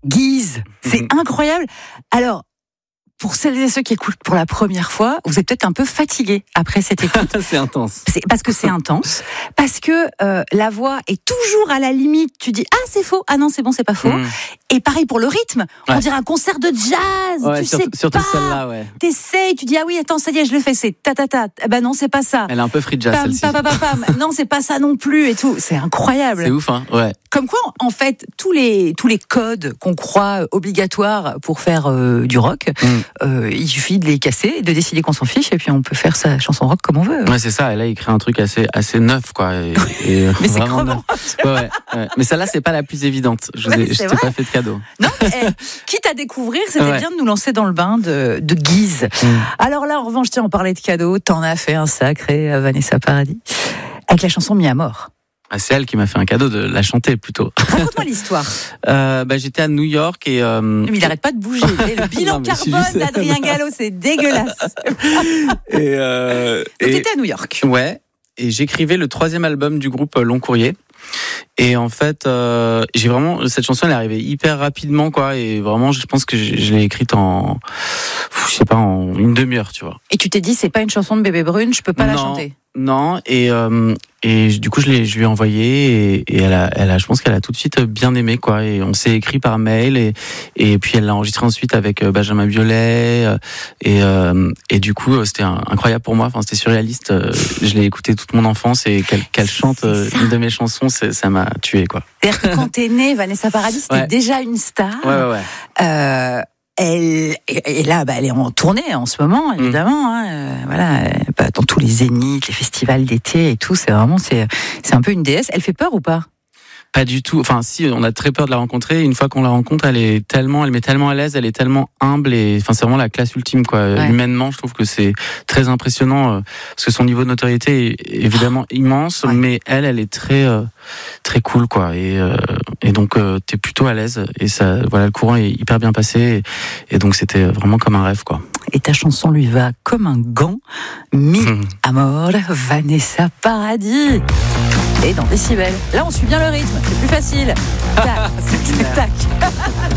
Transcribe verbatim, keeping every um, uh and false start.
Guise, c'est mmh. incroyable. Alors, pour celles et ceux qui écoutent pour la première fois, vous êtes peut-être un peu fatigués après cette écoute. C'est intense. C'est parce que c'est intense, parce que euh, la voix est toujours à la limite. Tu dis ah c'est faux, ah non c'est bon c'est pas faux. Mmh. Et pareil pour le rythme, ouais. on dirait un concert de jazz. Ouais, tu surtout, sais surtout pas. Celle-là, ouais. T'essayes, tu dis ah oui attends ça y est je le fais, c'est ta ta ta. Eh ben non c'est pas ça. Elle est un peu free jazz pam, celle-ci. Pam, pam, pam, pam. Non c'est pas ça non plus et tout. C'est incroyable. C'est ouf hein. Ouais. Comme quoi en fait tous les tous les codes qu'on croit obligatoires pour faire euh, du rock, mmh. euh, il suffit de les casser, de décider qu'on s'en fiche et puis on peut faire sa chanson rock comme on veut. Ouais c'est ça. Elle a écrit un truc assez assez neuf quoi. Et, et mais c'est crevant. Ouais, ouais, ouais. Mais celle-là c'est pas la plus évidente. Je, ouais, ai, je t'ai pas fait de cadeau. Non. Eh, quitte à découvrir, c'était ouais. bien de nous lancer dans le bain de, de Guise. Mmh. Alors là, en revanche, tiens, on parlait de cadeaux. T'en as fait un sacré à Vanessa Paradis avec la chanson Mis à mort. Ah, c'est elle qui m'a fait un cadeau de la chanter plutôt. Raconte-moi l'histoire. euh, bah, j'étais à New York et. Euh... Mais il n'arrête pas de bouger. Le bilan non, carbone juste... d'Adrien Gallo, c'est dégueulasse. et euh... Donc et... t'étais à New York. Ouais. Et j'écrivais le troisième album du groupe Long Courrier. Et en fait, euh, j'ai vraiment cette chanson, elle est arrivée hyper rapidement, quoi. Et vraiment, je pense que je, je l'ai écrite en, je sais pas, en une demi-heure, tu vois. Et tu t'es dit, c'est pas une chanson de Bébé Brune, je peux pas non, la chanter. Non. Et euh, et du coup, je l'ai, je lui ai envoyé et, et elle a, elle a, je pense qu'elle a tout de suite bien aimé, quoi. Et on s'est écrit par mail et et puis elle l'a enregistré ensuite avec Benjamin Biolay et euh, et du coup, c'était incroyable pour moi. Enfin, c'était surréaliste. Je l'ai écouté toute mon enfance et qu'elle, qu'elle chante une de mes chansons, c'est, ça m'a tué, quoi. C'est-à-dire que quand t'es née, Vanessa Paradis, c'était ouais. déjà une star. Ouais, ouais, ouais. Euh, elle, et là, bah, elle est en tournée en ce moment, évidemment. Mmh. Hein, euh, voilà, bah, dans tous les zéniths, les festivals d'été et tout, c'est vraiment, c'est, c'est un peu une déesse. Elle fait peur ou pas ? Pas du tout. Enfin, si, on a très peur de la rencontrer. Une fois qu'on la rencontre, elle est tellement, elle met tellement à l'aise, elle est tellement humble et, enfin, c'est vraiment la classe ultime, quoi. Ouais. Humainement, je trouve que c'est très impressionnant euh, parce que son niveau de notoriété est évidemment immense, ouais. mais elle, elle est très, euh, très cool, quoi. Et, euh, et donc, euh, t'es plutôt à l'aise et ça, voilà, le courant est hyper bien passé et, et donc c'était vraiment comme un rêve, quoi. Et ta chanson lui va comme un gant. Mis mmh. à mort, Vanessa Paradis. Et dans Décibel. Là, on suit bien le rythme. C'est plus facile. Tac, tac.